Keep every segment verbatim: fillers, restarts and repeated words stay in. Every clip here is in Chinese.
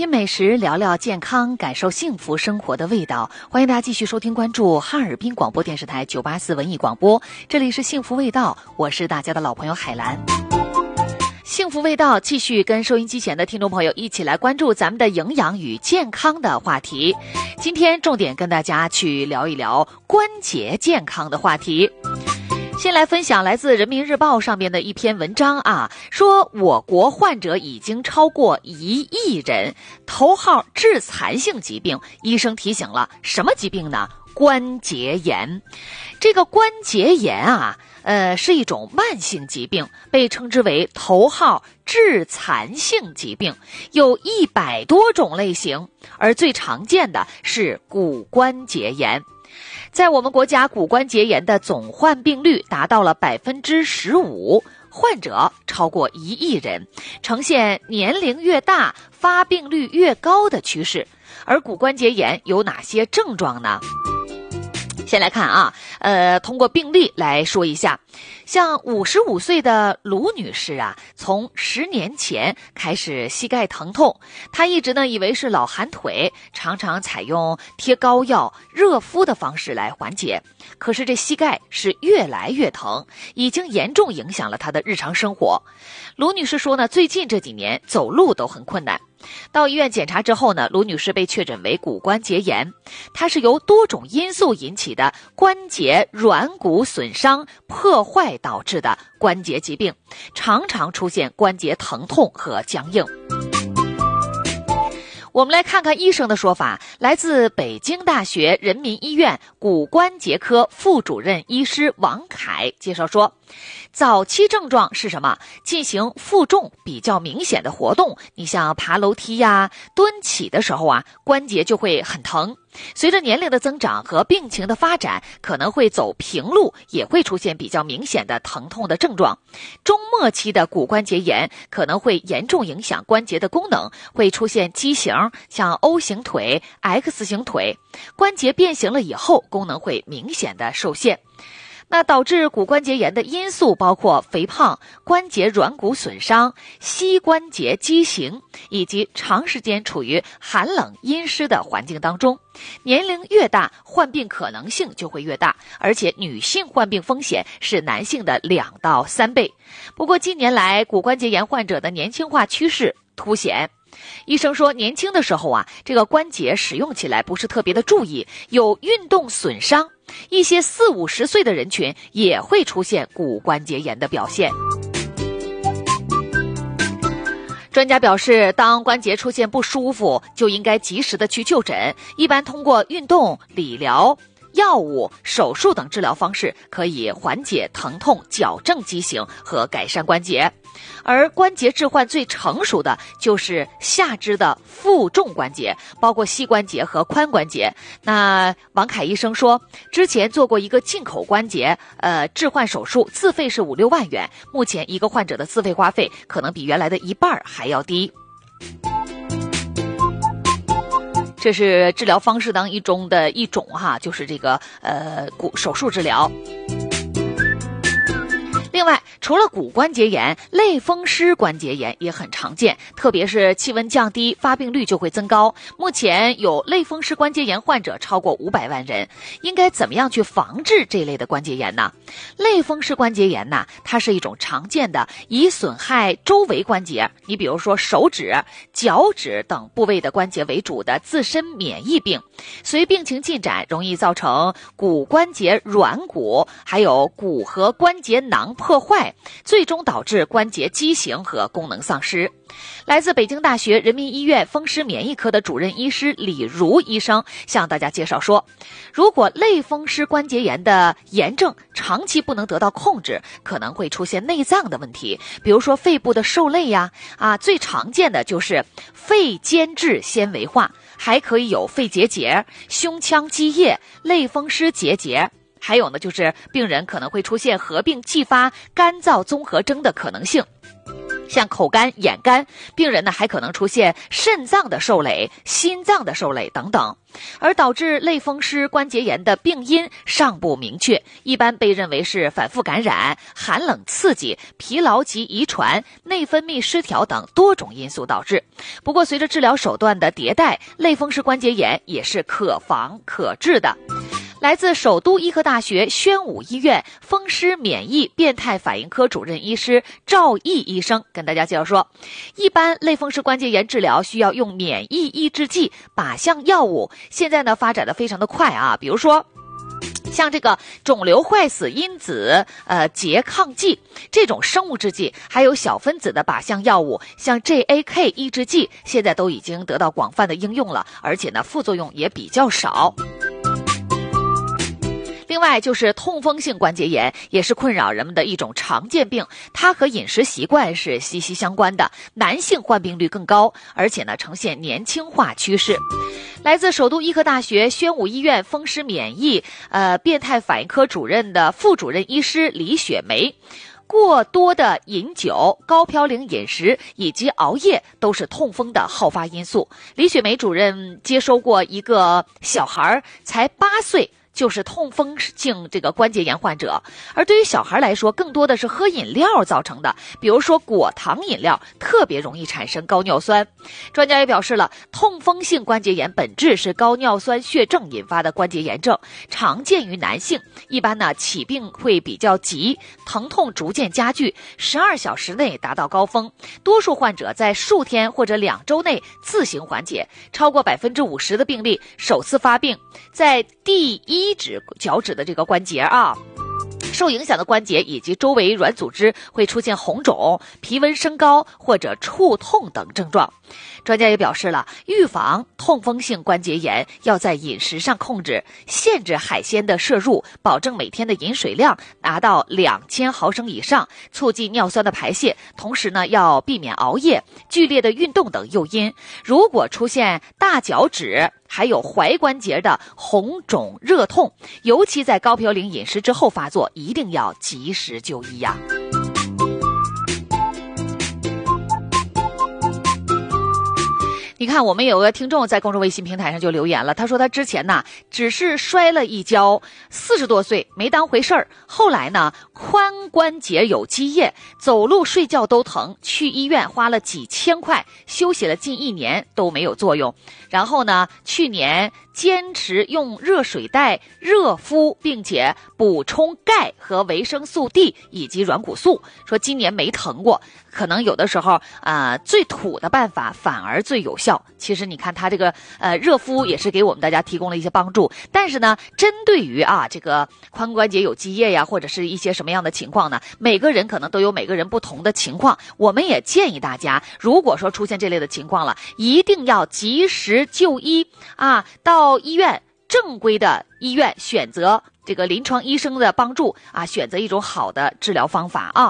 品美食，聊聊健康，感受幸福生活的味道。欢迎大家继续收听关注哈尔滨广播电视台九八四文艺广播，这里是幸福味道，我是大家的老朋友海兰。幸福味道继续跟收音机前的听众朋友一起来关注咱们的营养与健康的话题。今天重点跟大家去聊一聊关节健康的话题。先来分享来自人民日报上面的一篇文章啊，说我国患者已经超过一亿人，头号致残性疾病，医生提醒了，什么疾病呢？关节炎。这个关节炎啊呃，是一种慢性疾病，被称之为头号致残性疾病，有一百多种类型，而最常见的是骨关节炎。在我们国家，骨关节炎的总患病率达到了百分之十五，患者超过一亿人，呈现年龄越大发病率越高的趋势。而骨关节炎有哪些症状呢？先来看啊，呃，通过病例来说一下，像五十五岁的卢女士啊，从十年前开始膝盖疼痛，她一直呢以为是老寒腿，常常采用贴膏药、热敷的方式来缓解。可是这膝盖是越来越疼，已经严重影响了她的日常生活。卢女士说呢，最近这几年走路都很困难。到医院检查之后呢，卢女士被确诊为骨关节炎，它是由多种因素引起的关节软骨损伤破坏导致的关节疾病，常常出现关节疼痛和僵硬。我们来看看医生的说法，来自北京大学人民医院骨关节科副主任医师王凯介绍说，早期症状是什么？进行负重比较明显的活动，你像爬楼梯呀、蹲起的时候啊，关节就会很疼。随着年龄的增长和病情的发展，可能会走平路，也会出现比较明显的疼痛的症状。中末期的骨关节炎可能会严重影响关节的功能，会出现畸形，像 O 型腿、X 型腿，关节变形了以后，功能会明显的受限。那导致骨关节炎的因素包括肥胖、关节软骨损伤、膝关节畸形，以及长时间处于寒冷阴湿的环境当中。年龄越大，患病可能性就会越大，而且女性患病风险是男性的两到三倍。不过近年来，骨关节炎患者的年轻化趋势凸显。医生说，年轻的时候啊，这个关节使用起来不是特别的注意，有运动损伤，一些四五十岁的人群也会出现骨关节炎的表现。专家表示，当关节出现不舒服，就应该及时的去就诊，一般通过运动、理疗、药物、手术等治疗方式可以缓解疼痛、矫正畸形和改善关节。而关节置换最成熟的就是下肢的负重关节，包括膝关节和髋关节。那王凯医生说，之前做过一个进口关节呃置换手术，自费是五六万元，目前一个患者的自费花费可能比原来的一半还要低。这是治疗方式当中的一种哈，就是这个呃骨手术治疗。另外，除了骨关节炎，类风湿关节炎也很常见，特别是气温降低，发病率就会增高。目前有类风湿关节炎患者超过五百万人，应该怎么样去防治这类的关节炎呢？类风湿关节炎呢，它是一种常见的以损害周围关节，你比如说手指、脚趾等部位的关节为主的自身免疫病，随病情进展容易造成骨关节软骨还有骨和关节囊破坏，最终导致关节畸形和功能丧失。来自北京大学人民医院风湿免疫科的主任医师李如医生向大家介绍说，如果类风湿关节炎的炎症长期不能得到控制，可能会出现内脏的问题，比如说肺部的受累呀，啊，最常见的就是肺间质纤维化，还可以有肺结节、胸腔积液、类风湿结节。还有呢，就是病人可能会出现合并继发干燥综合征的可能性。 像口干、眼干，病人呢还可能出现肾脏的受累、心脏的受累等等。而导致类风湿关节炎的病因尚不明确，一般被认为是反复感染、寒冷刺激、疲劳及遗传、内分泌失调等多种因素导致。不过随着治疗手段的迭代，类风湿关节炎也是可防可治的。来自首都医科大学宣武医院风湿免疫变态反应科主任医师赵毅医生跟大家介绍说，一般类风湿关节炎治疗需要用免疫抑制剂、靶向药物，现在呢发展的非常的快啊，比如说像这个肿瘤坏死因子呃拮抗剂这种生物制剂，还有小分子的靶向药物，像 J A K 抑制剂，现在都已经得到广泛的应用了，而且呢副作用也比较少。另外就是痛风性关节炎，也是困扰人们的一种常见病，它和饮食习惯是息息相关的，男性患病率更高，而且呢呈现年轻化趋势。来自首都医科大学宣武医院风湿免疫呃变态反应科主任的副主任医师李雪梅，过多的饮酒、高嘌呤饮食以及熬夜都是痛风的好发因素。李雪梅主任接收过一个小孩才八岁，就是痛风性这个关节炎患者，而对于小孩来说，更多的是喝饮料造成的，比如说果糖饮料特别容易产生高尿酸。专家也表示了，痛风性关节炎本质是高尿酸血症引发的关节炎症，常见于男性，一般呢起病会比较急，疼痛逐渐加剧，十二小时内达到高峰，多数患者在数天或者两周内自行缓解，超过百分之五十的病例首次发病在第一指脚趾的这个关节啊，受影响的关节以及周围软组织会出现红肿、皮纹升高或者触痛等症状。专家也表示了，预防痛风性关节炎要在饮食上控制，限制海鲜的摄入，保证每天的饮水量达到两千毫升以上，促进尿酸的排泄，同时呢要避免熬夜、剧烈的运动等诱因。如果出现大脚趾还有踝关节的红肿热痛，尤其在高嘌呤饮食之后发作，一定要及时就医呀。你看，我们有个听众在公众微信平台上就留言了，他说他之前呢只是摔了一跤，四十多岁没当回事儿，后来呢髋关节有积液，走路睡觉都疼，去医院花了几千块，休息了近一年都没有作用。然后呢去年坚持用热水袋热敷，并且补充钙和维生素 D 以及软骨素，说今年没疼过。可能有的时候啊、呃，最土的办法反而最有效。其实你看他这个呃热敷也是给我们大家提供了一些帮助，但是呢针对于啊这个髋关节有积液呀，或者是一些什么样的情况呢，每个人可能都有每个人不同的情况，我们也建议大家，如果说出现这类的情况了，一定要及时就医啊，到医院正规的医院选择这个临床医生的帮助啊，选择一种好的治疗方法啊。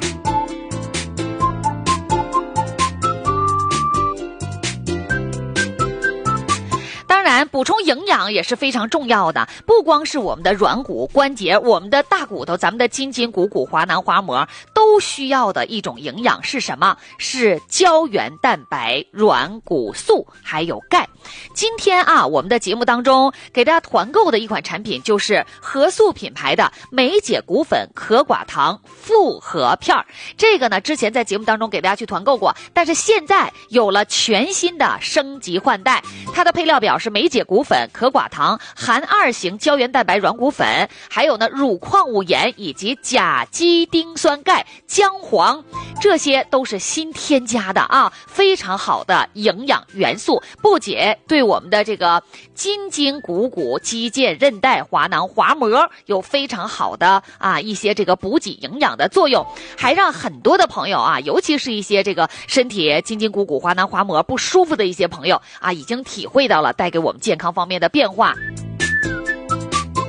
当然补充营养也是非常重要的，不光是我们的软骨关节，我们的大骨头，咱们的筋筋骨骨滑囊滑膜都需要的一种营养是什么？是胶原蛋白、软骨素还有钙。今天啊我们的节目当中给大家团购的一款产品就是和素品牌的美解骨粉可寡糖复合片，这个呢之前在节目当中给大家去团购过，但是现在有了全新的升级换代，它的配料表是美解骨粉、可寡糖、含二型胶原蛋白软骨粉，还有呢乳矿物盐以及甲基丁酸钙、姜黄，这些都是新添加的啊，非常好的营养元素，不仅对我们的这个筋筋骨骨、肌腱、韧带、滑囊、滑膜有非常好的啊一些这个补给营养的作用，还让很多的朋友啊，尤其是一些这个身体筋筋骨骨、滑囊、滑膜不舒服的一些朋友啊，已经体会到了带给我们健康方面的变化。那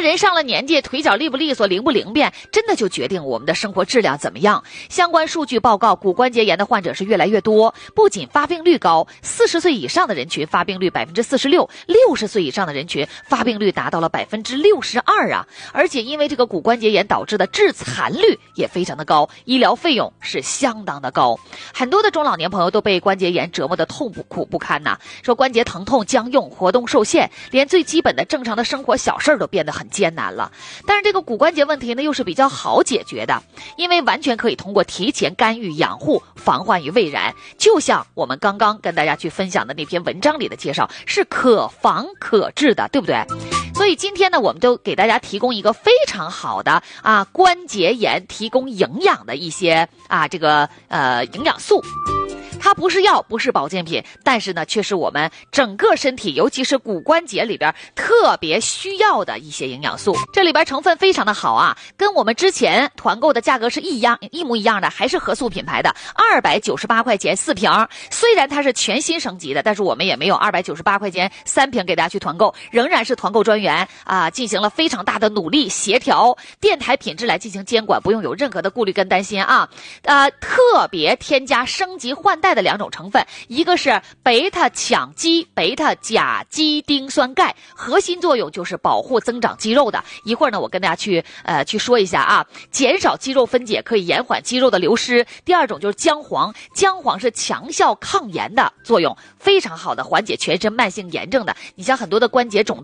人上了年纪，腿脚利不利索，灵不灵便，真的就决定我们的生活质量怎么样。相关数据报告，骨关节炎的患者是越来越多，不仅发病率高，四十岁以上的人群发病率百分之四十六，六十岁以上的人群发病率达到了百分之六十二啊！而且因为这个骨关节炎导致的致残率也非常的高，医疗费用是相当的高。很多的中老年朋友都被关节炎折磨得痛苦不堪呐、啊，说关节疼痛、僵硬、活动受限，连最基本的正常的生活小事儿都变得很艰难了。但是这个骨关节问题呢，又是比较好解决的，因为完全可以通过提前干预、养护，防患于未然。就像我们刚刚跟大家去分享的那篇文章里的介绍，是可防可治的，对不对？所以今天呢，我们就给大家提供一个非常好的啊关节炎提供营养的一些啊这个呃营养素。它不是药，不是保健品，但是呢，却是我们整个身体，尤其是骨关节里边特别需要的一些营养素。这里边成分非常的好啊，跟我们之前团购的价格是一样一模一样的，还是合素品牌的，二百九十八块钱四瓶。虽然它是全新升级的，但是我们也没有二百九十八块钱三瓶给大家去团购，仍然是团购专员啊进行了非常大的努力协调，电台品质来进行监管，不用有任何的顾虑跟担心啊。呃，特别添加升级换代的两种成分，一个是贝塔羟基贝塔甲基丁酸钙，核心作用就是保护增长肌肉的。一会儿呢，我跟大家去呃去说一下啊，减少肌肉分解，可以延缓肌肉的流失。第二种就是姜黄，姜黄是强效抗炎的作用，非常好的缓解全身慢性炎症的。你像很多的关节肿